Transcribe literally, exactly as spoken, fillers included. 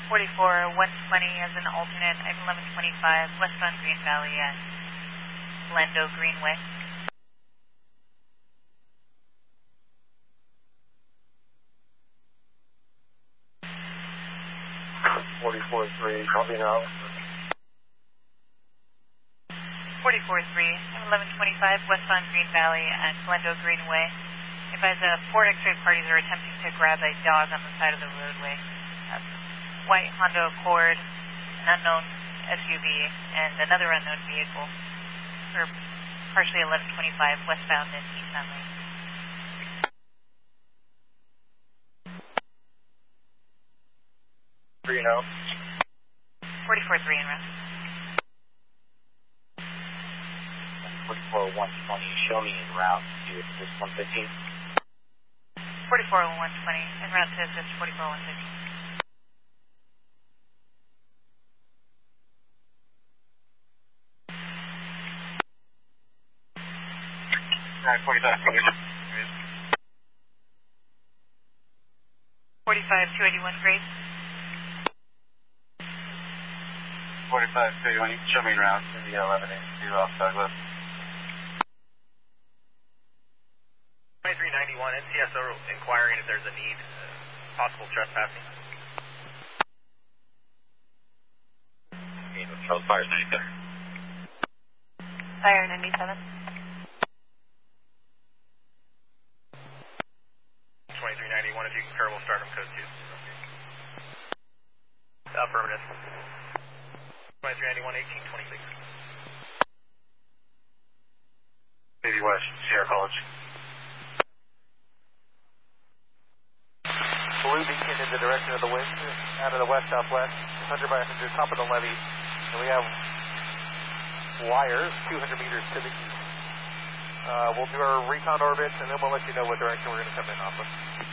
forty-four, one twenty as an alternate, item eleven twenty-five, westbound Green Valley at Glendo Greenway. forty-four three, copy now. forty-four three, eleven twenty-five, westbound Green Valley at Glendo Greenway. Advise uh, four X-ray parties are attempting to grab a dog on the side of the roadway. Uh, white Honda Accord, an unknown S U V, and another unknown vehicle for partially eleven twenty-five westbound and eastbound lane. Three now. forty-four three en route. forty-four one twenty, show me en route to assist one fifteen. forty-four one twenty, en route to assist forty-four one fifteen. Alright, forty-five, forty-five two eighty-one, Grace. forty-five two eighty-one, you can show me en route to the eleven eighty-two off Douglas. twenty-three ninety-one, N C S O inquiring if there's a need, uh, possible trespassing. Okay, Charles Fires ninety-seven. Fire ninety-seven. twenty-three ninety-one, if you concur, we'll start on code two. Affirmative. twenty-three ninety-one, eighteen twenty-six. Navy West, Sierra College. Blue beacon in the direction of the wind, out of the west-southwest, one hundred by one hundred, top of the levee, and we have wires two hundred meters to the east. Uh, we'll do our recon orbits, and then we'll let you know what direction we're going to come in off of.